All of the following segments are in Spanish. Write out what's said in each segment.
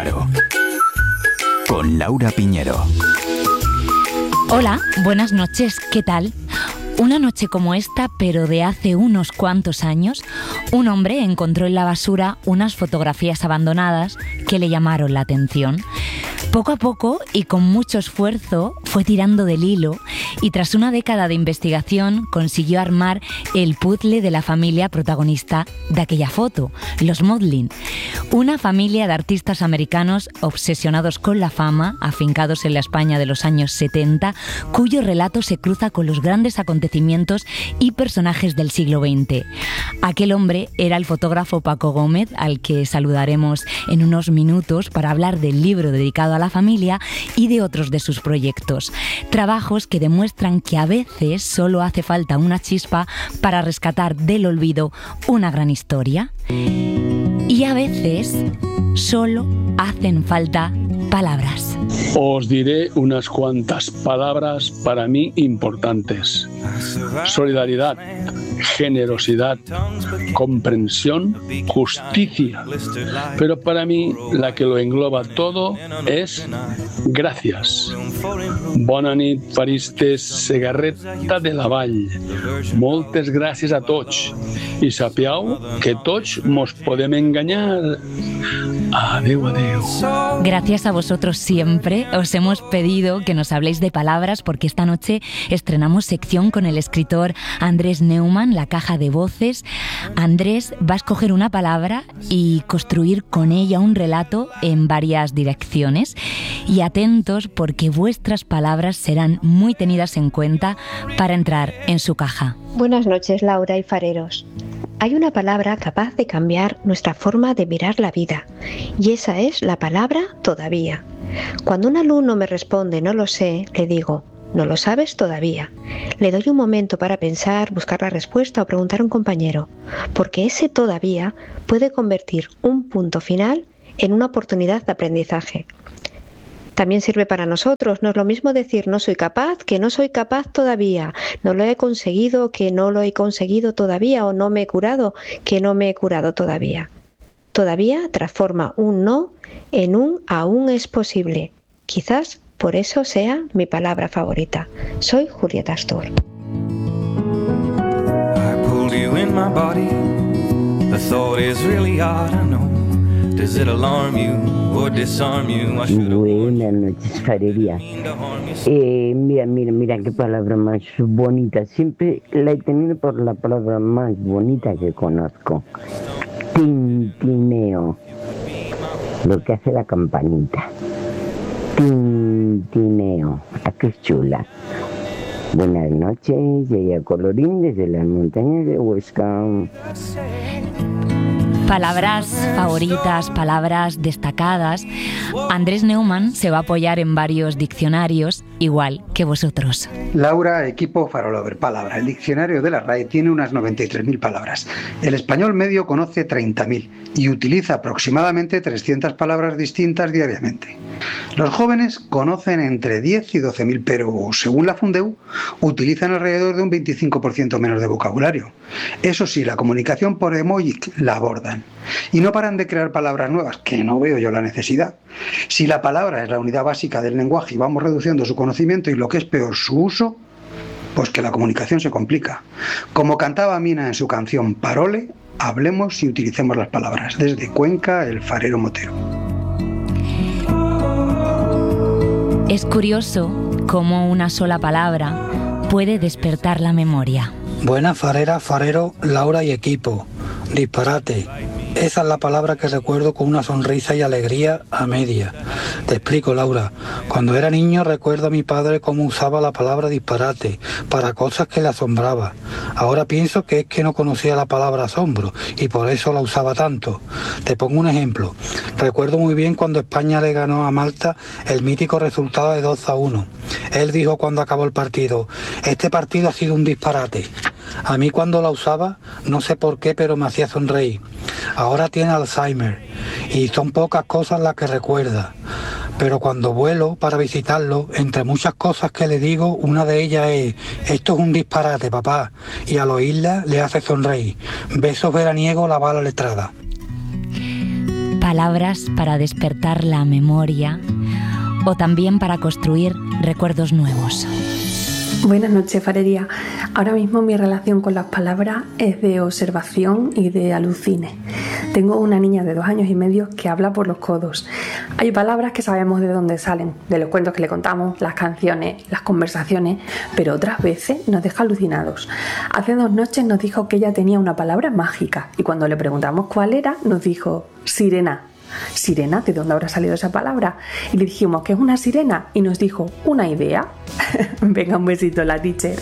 Con Laura Piñero. Hola, buenas noches, ¿qué tal? Una noche como esta, pero de hace unos cuantos años, un hombre encontró en la basura unas fotografías abandonadas que le llamaron la atención. Poco a poco y con mucho esfuerzo fue tirando del hilo y tras una década de investigación consiguió armar el puzzle de la familia protagonista de aquella foto, los Modlin. Una familia de artistas americanos obsesionados con la fama, afincados en la España de los años 70, cuyo relato se cruza con los grandes acontecimientos y personajes del siglo XX. Aquel hombre era el fotógrafo Paco Gómez, al que saludaremos en unos minutos para hablar del libro dedicado a la familia y de otros de sus proyectos. Trabajos que demuestran que a veces solo hace falta una chispa para rescatar del olvido una gran historia. Y a veces solo hacen falta palabras. Os diré unas cuantas palabras para mí importantes. Solidaridad, generosidad, comprensión, justicia. Pero para mí la que lo engloba todo es gracias. Bona nit, faristes, Segarreta de la Vall. Moltes gràcies a tots. I sapiau que tots mos podem enganyar. Adeu, adeu. Gracias a vosotros siempre. Os hemos pedido que nos habléis de palabras porque esta noche estrenamos sección con el escritor Andrés Neumann, La Caja de Voces. Andrés va a escoger una palabra y construir con ella un relato en varias direcciones. Y atentos porque vuestras palabras serán muy tenidas en cuenta para entrar en su caja. Buenas noches, Laura y fareros. Hay una palabra capaz de cambiar nuestra forma de mirar la vida, y esa es la palabra todavía. Cuando un alumno me responde no lo sé, le digo, ¿no lo sabes todavía? Le doy un momento para pensar, buscar la respuesta o preguntar a un compañero, porque ese todavía puede convertir un punto final en una oportunidad de aprendizaje. También sirve para nosotros, no es lo mismo decir no soy capaz que no soy capaz todavía, no lo he conseguido que no lo he conseguido todavía o no me he curado que no me he curado todavía. Todavía transforma un no en un aún es posible. Quizás por eso sea mi palabra favorita. Soy Julieta Astor. Buenas noches, farería. Mira qué palabra más bonita. Siempre la he tenido por la palabra más bonita que conozco. Tintineo. Lo que hace la campanita. Tintineo. ¿A qué chula? Buenas noches, Yaya Colorín desde las montañas de Huesca. Palabras favoritas, palabras destacadas. Andrés Neumann se va a apoyar en varios diccionarios, igual que vosotros. Laura, equipo Farolover. Palabra. El diccionario de la RAE tiene unas 93.000 palabras. El español medio conoce 30.000 y utiliza aproximadamente 300 palabras distintas diariamente. Los jóvenes conocen entre 10 y 12.000, pero según la Fundeu, utilizan alrededor de un 25% menos de vocabulario. Eso sí, la comunicación por emoji la abordan. Y no paran de crear palabras nuevas, que no veo yo la necesidad. Si la palabra es la unidad básica del lenguaje y vamos reduciendo su conocimiento y lo que es peor, su uso, pues que la comunicación se complica. Como cantaba Mina en su canción Parole, hablemos y utilicemos las palabras. Desde Cuenca, el farero motero. Es curioso cómo una sola palabra puede despertar la memoria. Buena farera, farero, Laura y equipo. Disparate. Esa es la palabra que recuerdo con una sonrisa y alegría a media. Te explico, Laura. Cuando era niño recuerdo a mi padre cómo usaba la palabra disparate para cosas que le asombraba. Ahora pienso que es que no conocía la palabra asombro y por eso la usaba tanto. Te pongo un ejemplo. Recuerdo muy bien cuando España le ganó a Malta el mítico resultado de 2-1. Él dijo cuando acabó el partido, este partido ha sido un disparate. A mí cuando la usaba, no sé por qué, pero me hacía sonreír. Ahora tiene Alzheimer y son pocas cosas las que recuerda. Pero cuando vuelo para visitarlo, entre muchas cosas que le digo, una de ellas es, esto es un disparate, papá. Y al oírla le hace sonreír. Besos veraniegos, la bala letrada. palabras para despertar la memoria o también para construir recuerdos nuevos. Buenas noches, Farería. Ahora mismo mi relación con las palabras es de observación y de alucine. Tengo una niña de 2 años y medio que habla por los codos. Hay palabras que sabemos de dónde salen, de los cuentos que le contamos, las canciones, las conversaciones, pero otras veces nos deja alucinados. Hace 2 noches nos dijo que ella tenía una palabra mágica y cuando le preguntamos cuál era, nos dijo sirena. ¿Sirena? ¿De dónde habrá salido esa palabra? Y le dijimos que es una sirena y nos dijo una idea. Venga, un besito, la teacher.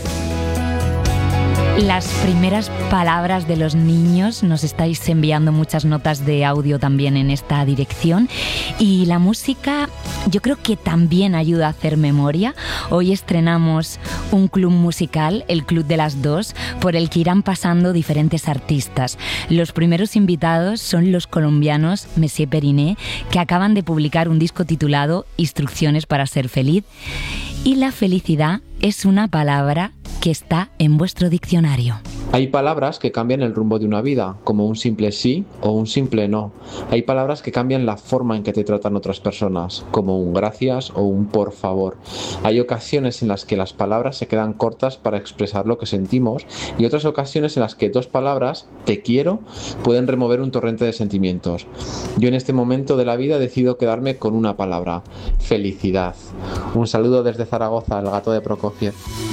Las primeras palabras de los niños, nos estáis enviando muchas notas de audio también en esta dirección, y la música yo creo que también ayuda a hacer memoria. Hoy estrenamos un club musical, el Club de las 2, por el que irán pasando diferentes artistas. Los primeros invitados son los colombianos Messier Periné, que acaban de publicar un disco titulado Instrucciones para ser feliz, y la felicidad es una palabra que está en vuestro diccionario. Hay palabras que cambian el rumbo de una vida, como un simple sí o un simple no. Hay palabras que cambian la forma en que te tratan otras personas, como un gracias o un por favor. Hay ocasiones en las que las palabras se quedan cortas para expresar lo que sentimos y otras ocasiones en las que 2 palabras, te quiero, pueden remover un torrente de sentimientos. Yo en este momento de la vida decido quedarme con una palabra: felicidad. Un saludo desde Zaragoza, el gato de Prokofiev.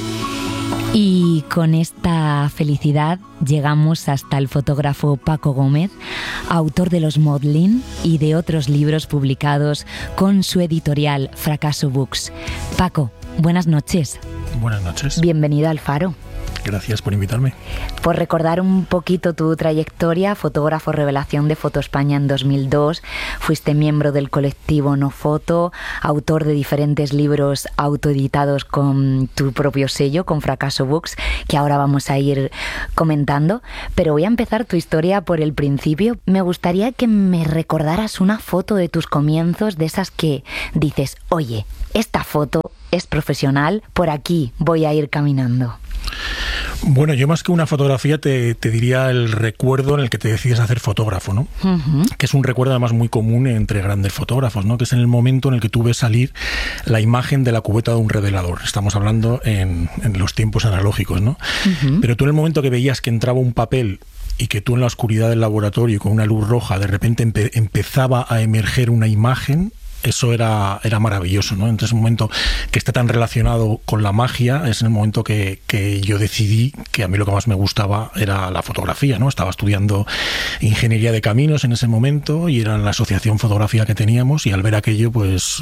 Y con esta felicidad llegamos hasta el fotógrafo Paco Gómez, autor de Los Motlin y de otros libros publicados con su editorial Fracaso Books. Paco, buenas noches. Buenas noches. Bienvenido al Faro. Gracias por invitarme. Por recordar un poquito tu trayectoria, fotógrafo revelación de Foto España en 2002, fuiste miembro del colectivo No Foto, autor de diferentes libros autoeditados con tu propio sello, con Fracaso Books, que ahora vamos a ir comentando. Pero voy a empezar tu historia por el principio. Me gustaría que me recordaras una foto de tus comienzos, de esas que dices, oye, esta foto es profesional, por aquí voy a ir caminando. Bueno, yo más que una fotografía te diría el recuerdo en el que te decides hacer fotógrafo, ¿no? Uh-huh. Que es un recuerdo además muy común entre grandes fotógrafos, ¿no? Que es en el momento en el que tú ves salir la imagen de la cubeta de un revelador. Estamos hablando en los tiempos analógicos, ¿no? Uh-huh. Pero tú en el momento que veías que entraba un papel y que tú en la oscuridad del laboratorio con una luz roja de repente empezaba a emerger una imagen, eso era maravilloso, ¿no? Entonces, un momento que está tan relacionado con la magia es el momento que yo decidí que a mí lo que más me gustaba era la fotografía, ¿no? Estaba estudiando ingeniería de caminos en ese momento y era la asociación fotográfica que teníamos, y al ver aquello, pues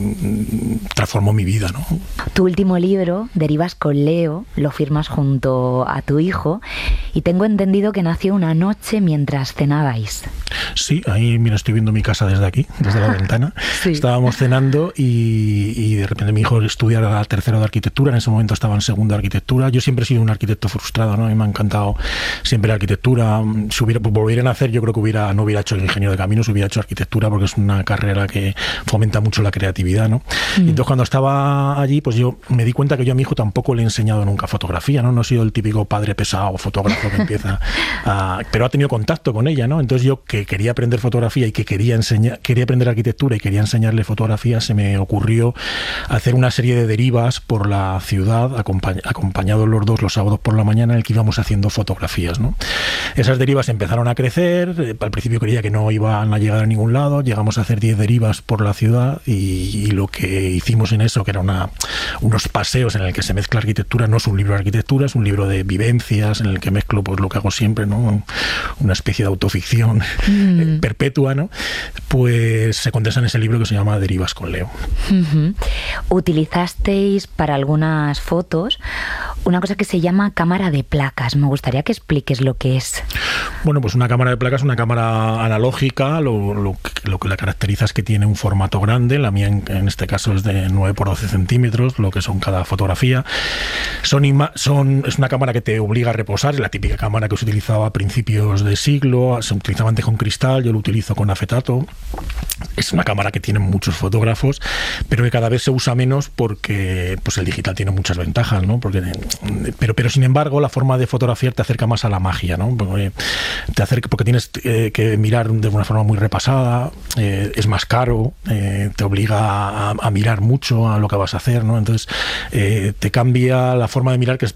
transformó mi vida, ¿no? Tu último libro, Derivas con Leo, lo firmas junto a tu hijo, y tengo entendido que nació una noche mientras cenabais. Sí, ahí, mira, estoy viendo mi casa desde aquí, desde la ventana. Sí. Estábamos cenando y de repente mi hijo estudia el 3º de arquitectura, en ese momento estaba en 2º de arquitectura. Yo siempre he sido un arquitecto frustrado, ¿no? A mí me ha encantado siempre la arquitectura. Si volviera a nacer, yo creo que no hubiera hecho ingeniero de caminos, hubiera hecho arquitectura, porque es una carrera que fomenta mucho la creatividad, ¿no? Y entonces cuando estaba allí, pues yo me di cuenta que yo a mi hijo tampoco le he enseñado nunca fotografía, ¿no? No he sido el típico padre pesado fotógrafo que empieza pero ha tenido contacto con ella, ¿no? Entonces yo, que quería aprender fotografía y que quería aprender arquitectura y quería enseñarle fotografía, se me ocurrió hacer una serie de derivas por la ciudad, acompañados los dos los sábados por la mañana, en el que íbamos haciendo fotografías, ¿no? Esas derivas empezaron a crecer. Al principio creía que no iban a llegar a ningún lado, llegamos a hacer 10 derivas por la ciudad, y lo que hicimos en eso, que era unos paseos en el que se mezcla arquitectura, no es un libro de arquitectura, es un libro de vivencias en el que mezclo pues lo que hago siempre, ¿no? Una especie de autoficción perpetua, ¿no? Pues se condensa en ese libro que se llama Derivas con Leo. Uh-huh. Utilizasteis para algunas fotos una cosa que se llama cámara de placas. Me gustaría que expliques lo que es. Bueno, pues una cámara de placas es una cámara analógica. Lo que la caracteriza es que tiene un formato grande. La mía en este caso es de 9 por 12 centímetros, lo que son cada fotografía. Es una cámara que te obliga a reposar. Es la típica cámara que se utilizaba a principios de siglo. Se utilizaba antes con cristal, yo lo utilizo con acetato. Es una cámara que tienen muchos fotógrafos, pero que cada vez se usa menos porque pues el digital tiene muchas ventajas, ¿no? Pero sin embargo la forma de fotografiar te acerca más a la magia, ¿no? Porque te acerca, porque tienes que mirar de una forma muy repasada, es más caro, te obliga a mirar mucho a lo que vas a hacer, ¿no? Entonces te cambia la forma de mirar, que es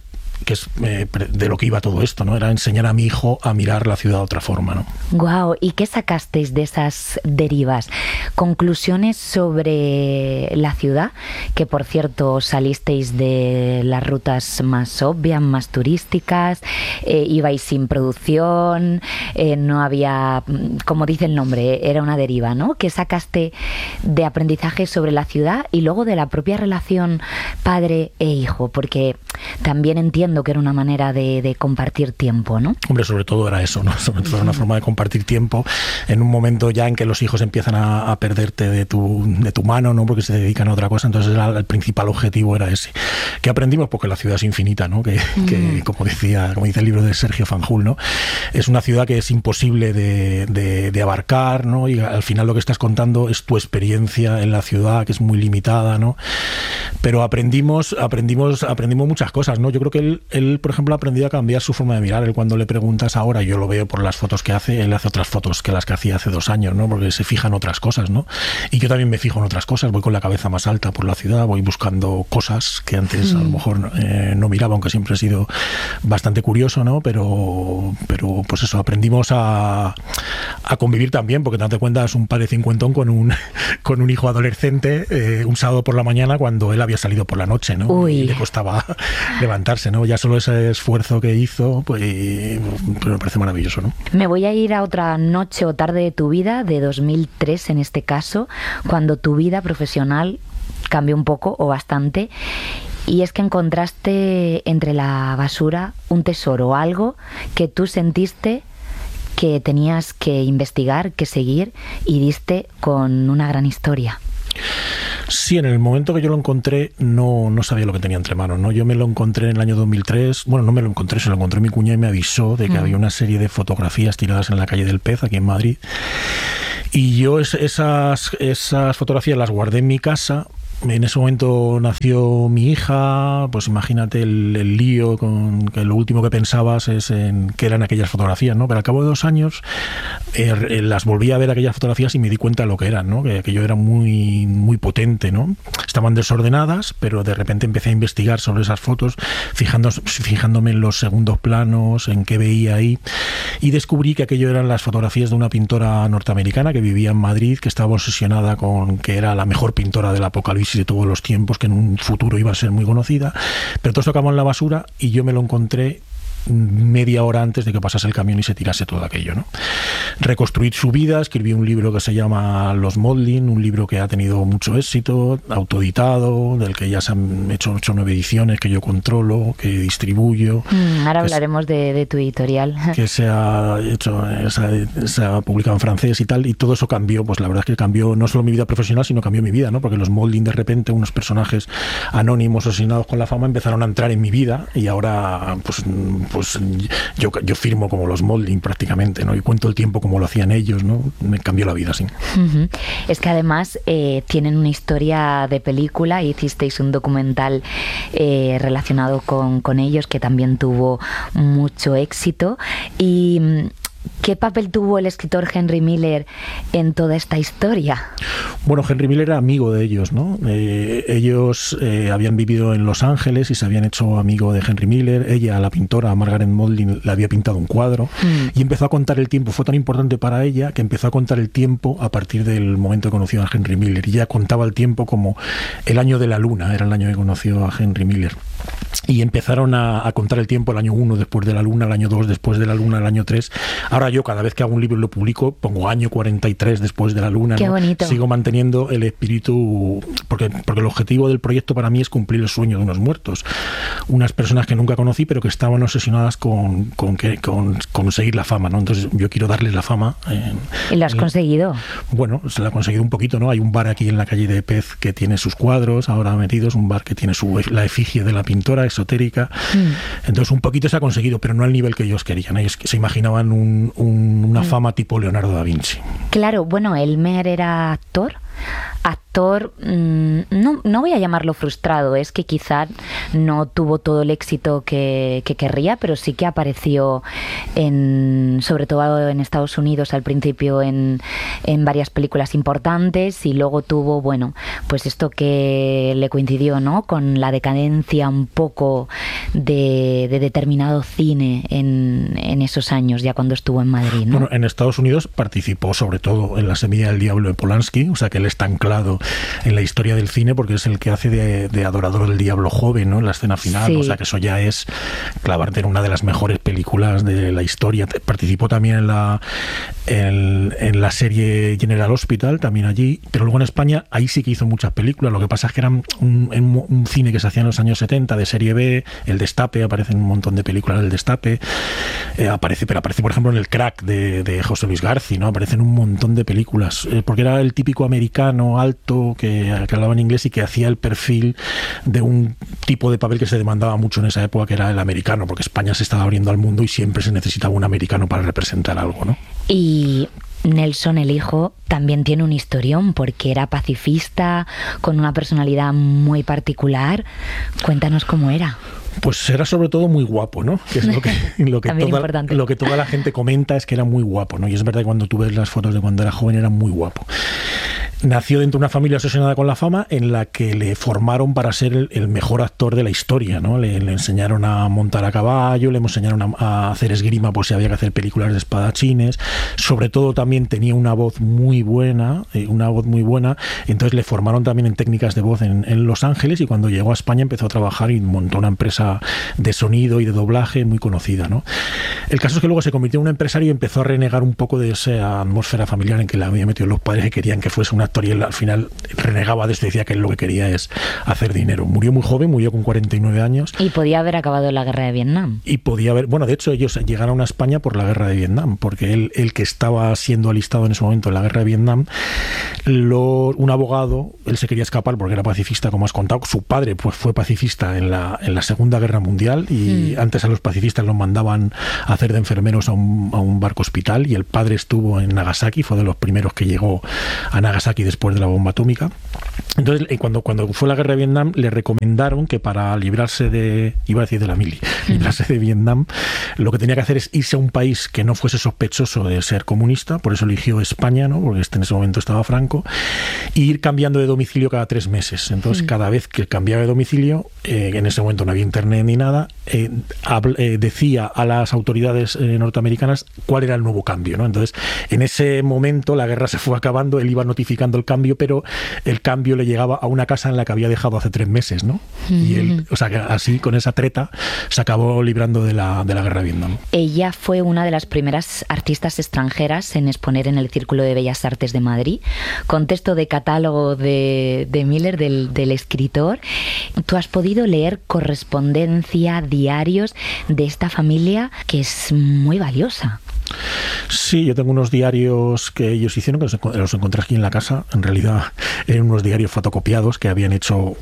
de lo que iba todo esto, ¿no? Era enseñar a mi hijo a mirar la ciudad de otra forma, ¿no? Guau, ¿y qué sacasteis de esas derivas? Conclusiones sobre la ciudad, que por cierto salisteis de las rutas más obvias, más turísticas, ibais sin producción, no había, como dice el nombre, era una deriva, ¿no? ¿Qué sacaste de aprendizaje sobre la ciudad y luego de la propia relación padre e hijo? Porque también entiendo que era una manera de compartir tiempo, ¿no? Hombre, sobre todo era eso, ¿no? Sobre todo era una forma de compartir tiempo en un momento ya en que los hijos empiezan a perderte de tu mano, ¿no? Porque se dedican a otra cosa. Entonces el principal objetivo era ese. ¿Qué aprendimos? Porque la ciudad es infinita, ¿no? Que como dice el libro de Sergio Fanjul, ¿no? Es una ciudad que es imposible de abarcar, ¿no? Y al final lo que estás contando es tu experiencia en la ciudad, que es muy limitada, ¿no? Pero aprendimos muchas cosas, ¿no? Yo creo que él, por ejemplo, ha aprendido a cambiar su forma de mirar. Él, cuando le preguntas ahora, yo lo veo por las fotos que hace, él hace otras fotos que las que hacía hace 2 años, ¿no? Porque se fija en otras cosas, ¿no? Y yo también me fijo en otras cosas, voy con la cabeza más alta por la ciudad, voy buscando cosas que antes a lo mejor no miraba, aunque siempre he sido bastante curioso, ¿no? Pero pues eso, aprendimos a convivir también, porque te das cuenta, es un padre cincuentón con un hijo adolescente, un sábado por la mañana cuando él había salido por la noche, ¿no? Uy. Y le costaba levantarse, ¿no? Ya solo ese esfuerzo que hizo, pues me parece maravilloso, ¿no? Me voy a ir a otra noche o tarde de tu vida, de 2003 en este caso, cuando tu vida profesional cambió un poco o bastante, y es que encontraste entre la basura un tesoro, algo que tú sentiste que tenías que investigar, que seguir, y diste con una gran historia. Sí, en el momento que yo lo encontré no sabía lo que tenía entre manos, ¿no? Yo me lo encontré en el año 2003, bueno, no me lo encontré, se lo encontré mi cuñado y me avisó de que había una serie de fotografías tiradas en la calle del Pez, aquí en Madrid, y yo esas fotografías las guardé en mi casa. En ese momento nació mi hija, pues imagínate el lío, con que lo último que pensabas es en qué eran aquellas fotografías, ¿no? Pero al cabo de 2 años las volví a ver, aquellas fotografías, y me di cuenta de lo que eran, ¿no? Que aquello era muy, muy potente, ¿no? Estaban desordenadas, pero de repente empecé a investigar sobre esas fotos, fijándome en los segundos planos, en qué veía ahí, y descubrí que aquello eran las fotografías de una pintora norteamericana que vivía en Madrid, que estaba obsesionada con que era la mejor pintora del apocalipsis de todos los tiempos, que en un futuro iba a ser muy conocida, pero todo esto acabó en la basura y yo me lo encontré media hora antes de que pasase el camión y se tirase todo aquello, ¿no? Reconstruí su vida, escribí un libro que se llama Los Modeling, un libro que ha tenido mucho éxito, autoeditado, del que ya se han hecho 8 o 9 ediciones, que yo controlo, que distribuyo. Ahora hablaremos de tu editorial. Que se ha publicado en francés y tal, y todo eso cambió, pues la verdad es que cambió no solo mi vida profesional, sino cambió mi vida, ¿no? Porque los Modeling, de repente, unos personajes anónimos asesinados con la fama empezaron a entrar en mi vida, y ahora pues yo firmo como los Modeling prácticamente, ¿no? Y cuento el tiempo como lo hacían ellos, ¿no? Me cambió la vida, sí. Es que además tienen una historia de película, hicisteis un documental relacionado con ellos que también tuvo mucho éxito. Y ¿qué papel tuvo el escritor Henry Miller en toda esta historia? Bueno, Henry Miller era amigo de ellos, ¿no? Ellos habían vivido en Los Ángeles y se habían hecho amigo de Henry Miller. Ella, la pintora Margaret Modeling, le había pintado un cuadro y empezó a contar el tiempo. Fue tan importante para ella que empezó a contar el tiempo a partir del momento que conoció a Henry Miller. Y ella contaba el tiempo como el año de la luna, era el año que conoció a Henry Miller. Y empezaron a contar el tiempo, el año 1 después de la luna, el año 2 después de la luna, el año 3. Ahora yo cada vez que hago un libro y lo publico, pongo año 43 después de la luna. Qué bonito. Sigo manteniendo el espíritu, porque el objetivo del proyecto para mí es cumplir el sueño de unos muertos. Unas personas que nunca conocí, pero que estaban obsesionadas con conseguir la fama, ¿no? Entonces yo quiero darles la fama. ¿Y lo has conseguido? Bueno, se la ha conseguido un poquito, ¿no? Hay un bar aquí en la calle de Pez que tiene sus cuadros, ahora metidos, un bar que tiene la efigie de la pintora esotérica. Entonces un poquito se ha conseguido, pero no al nivel que ellos querían. Ellos se imaginaban una fama tipo Leonardo da Vinci. Claro, bueno, Elmer era actor, no voy a llamarlo frustrado, es que quizá no tuvo todo el éxito que querría, pero sí que apareció sobre todo en Estados Unidos al principio en varias películas importantes, y luego tuvo, bueno, pues esto que le coincidió, ¿no?, con la decadencia un poco de determinado cine en esos años, ya cuando estuvo en Madrid, ¿no? Bueno, en Estados Unidos participó sobre todo en La semilla del diablo de Polanski, o sea que él está anclado en la historia del cine porque es el que hace de adorador del diablo joven, ¿no?, en la escena final, sí. O sea que eso ya es clavarte en una de las mejores películas de la historia. Participó también en la serie General Hospital, también allí, pero luego en España ahí sí que hizo muchas películas. Lo que pasa es que eran un cine que se hacía en los años 70 de serie B. El Destape, aparece en un montón de películas del Destape, aparece por ejemplo en El Crack de José Luis García, ¿no? Aparecen un montón de películas, porque era el típico americano alto que hablaba en inglés y que hacía el perfil de un tipo de papel que se demandaba mucho en esa época, que era el americano, porque España se estaba abriendo al mundo y siempre se necesitaba un americano para representar algo, ¿no? Y Nelson, el hijo, también tiene un historión porque era pacifista, con una personalidad muy particular. Cuéntanos cómo era. Pues era sobre todo muy guapo, ¿no? Que es lo que toda la gente comenta, es que era muy guapo, ¿no? Y es verdad que cuando tú ves las fotos de cuando era joven era muy guapo. Nació dentro de una familia obsesionada con la fama, en la que le formaron para ser el mejor actor de la historia, ¿no? Le enseñaron a montar a caballo, le enseñaron a hacer esgrima por si había que hacer películas de espadachines. Sobre todo también tenía una voz muy buena, entonces le formaron también en técnicas de voz en Los Ángeles, y cuando llegó a España empezó a trabajar y montó una empresa de sonido y de doblaje muy conocida, ¿no? El caso es que luego se convirtió en un empresario y empezó a renegar un poco de esa atmósfera familiar en que le había metido los padres, que querían que fuese un actor, y él al final renegaba de esto y decía que él lo que quería es hacer dinero. Murió muy joven, murió con 49 años. Y podía haber acabado la guerra de Vietnam. Bueno, de hecho ellos llegaron a España por la guerra de Vietnam, porque él que estaba siendo alistado en ese momento en la guerra de Vietnam, un abogado, él se quería escapar porque era pacifista, como has contado. Su padre pues fue pacifista en la Segunda Guerra Mundial, y antes a los pacifistas los mandaban a hacer de enfermeros a un barco hospital, y el padre estuvo en Nagasaki, fue de los primeros que llegó a Nagasaki después de la bomba atómica. Entonces, cuando fue la guerra de Vietnam, le recomendaron que para librarse de Vietnam, lo que tenía que hacer es irse a un país que no fuese sospechoso de ser comunista, por eso eligió España, ¿no? Porque en ese momento estaba Franco, e ir cambiando de domicilio cada 3 meses. Entonces, cada vez que cambiaba de domicilio, en ese momento no había internet ni nada, decía a las autoridades norteamericanas cuál era el nuevo cambio, ¿no? Entonces, en ese momento la guerra se fue acabando, él iba notificando el cambio, pero el cambio le llegaba a una casa en la que había dejado hace 3 meses, ¿no? Y él, o sea, que así, con esa treta, se acabó librando de la guerra de Vietnam. Ella fue una de las primeras artistas extranjeras en exponer en el Círculo de Bellas Artes de Madrid, con texto de catálogo de Miller, del escritor. Tú has podido leer correspondencia, diarios de esta familia, que es muy valiosa. Sí, yo tengo unos diarios que ellos hicieron, que los encontré aquí en la casa. En realidad eran unos diarios fotocopiados que habían hecho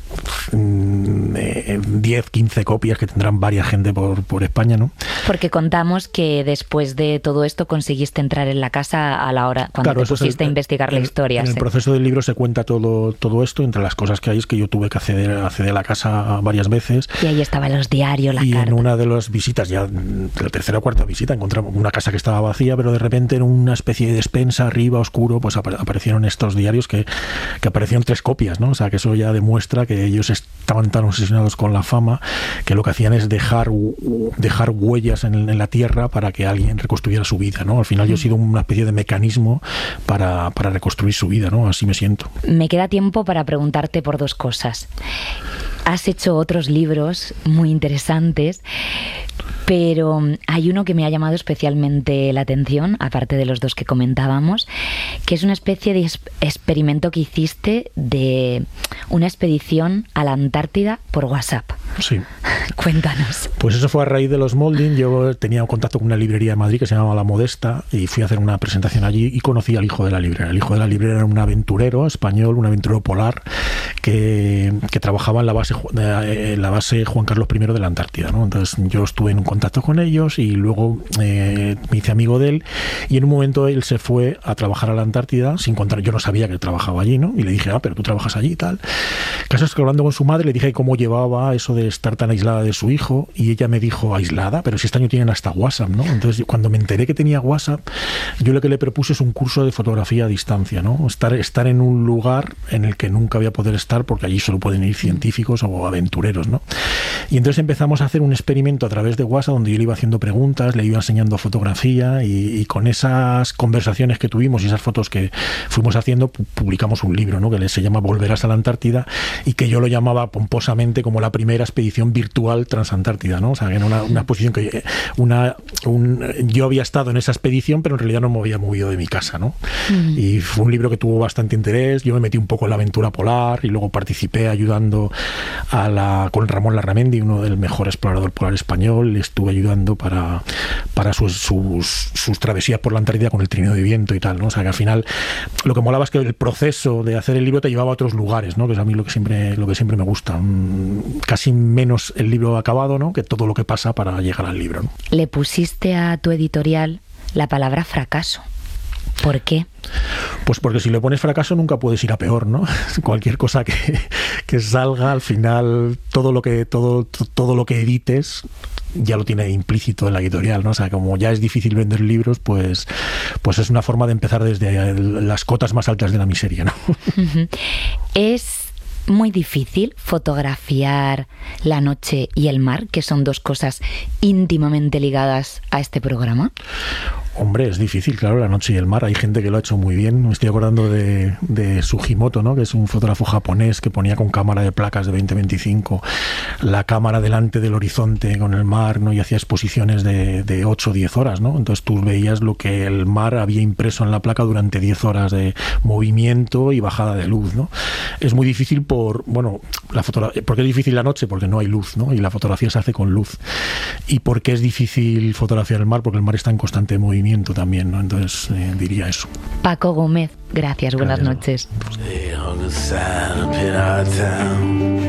10, 15 copias, que tendrán varias gente por España, ¿no? Porque contamos que después de todo esto conseguiste entrar en la casa a la hora cuando te pusiste a investigar la historia. En el proceso del libro se cuenta todo esto. Entre las cosas que hay es que yo tuve que acceder a la casa varias veces. Y ahí estaban los diarios, la carta. En una de las visitas, ya la tercera o cuarta visita, encontramos una casa que estaba vacía, pero de repente en una especie de despensa arriba, oscuro, pues aparecieron estos diarios que aparecieron 3 copias, ¿no? O sea, que eso ya demuestra que ellos estaban tan obsesionados con la fama que lo que hacían es dejar huellas en la tierra para que alguien reconstruyera su vida, ¿no? Al final yo he sido una especie de mecanismo para reconstruir su vida, ¿no? Así me siento. Me queda tiempo para preguntarte por 2 cosas. Has hecho otros libros muy interesantes, pero hay uno que me ha llamado especialmente la atención, aparte de los 2 que comentábamos, que es una especie de experimento que hiciste de una expedición a la Antártida por WhatsApp. Sí. Cuéntanos. Pues eso fue a raíz de los Molding. Yo tenía contacto con una librería de Madrid que se llamaba La Modesta, y fui a hacer una presentación allí y conocí al hijo de la librera. El hijo de la librera era un aventurero español, un aventurero polar, que trabajaba en la base Juan Carlos I de la Antártida, ¿no? Entonces yo estuve en contacto con ellos y luego me hice amigo de él, y en un momento él se fue a trabajar a la Antártida sin contar, yo no sabía que él trabajaba allí, ¿no? Y le dije, pero tú trabajas allí y tal. El caso es que hablando con su madre le dije cómo llevaba eso de estar tan aislada de su hijo, y ella me dijo, aislada, pero si este año tienen hasta WhatsApp, ¿no? Entonces cuando me enteré que tenía WhatsApp, yo lo que le propuse es un curso de fotografía a distancia, ¿no? Estar en un lugar en el que nunca voy a poder estar, porque allí solo pueden ir científicos o aventureros, ¿no? Y entonces empezamos a hacer un experimento a través de WhatsApp donde yo le iba haciendo preguntas, le iba enseñando fotografía, y con esas conversaciones que tuvimos y esas fotos que fuimos haciendo, publicamos un libro, ¿no? Que se llama Volverás a la Antártida, y que yo lo llamaba pomposamente como la primera expedición virtual transantártida, ¿no? O sea, que era una exposición que yo había estado en esa expedición, pero en realidad no me había movido de mi casa, ¿no? Y fue un libro que tuvo bastante interés. Yo me metí un poco en la aventura polar y luego participé ayudando con Ramón Larramendi, uno del mejor explorador polar español. Le estuve ayudando para sus travesías por la Antártida con el trineo de viento y tal, ¿no? O sea, que al final lo que molaba es que el proceso de hacer el libro te llevaba a otros lugares, ¿no? Que es a mí lo que siempre me gusta. Casi menos el libro acabado, ¿no? Que todo lo que pasa para llegar al libro, ¿no? Le pusiste a tu editorial la palabra fracaso. ¿Por qué? Pues porque si le pones fracaso nunca puedes ir a peor, ¿no? Cualquier cosa que salga, al final todo lo que edites ya lo tiene implícito en la editorial, ¿no? O sea, como ya es difícil vender libros, pues es una forma de empezar desde las cotas más altas de la miseria, ¿no? Es muy difícil fotografiar la noche y el mar, que son dos cosas íntimamente ligadas a este programa. Hombre, es difícil, claro, la noche y el mar. Hay gente que lo ha hecho muy bien. Me estoy acordando de Sugimoto, ¿no? Que es un fotógrafo japonés que ponía con cámara de placas de 20-25 la cámara delante del horizonte con el mar, ¿no? Y hacía exposiciones de 8 o 10 horas, ¿no? Entonces tú veías lo que el mar había impreso en la placa durante 10 horas de movimiento y bajada de luz, ¿no? Es muy difícil ¿por qué es difícil la noche? Porque no hay luz, ¿no? Y la fotografía se hace con luz. ¿Y por qué es difícil fotografiar el mar? Porque el mar está en constante movimiento también, ¿no? Entonces diría eso. Paco Gómez, gracias, buenas noches.